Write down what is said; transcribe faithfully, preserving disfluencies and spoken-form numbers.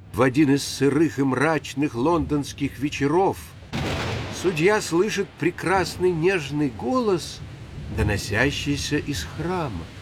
В один из сырых и мрачных лондонских вечеров судья слышит прекрасный нежный голос, доносящийся из храма.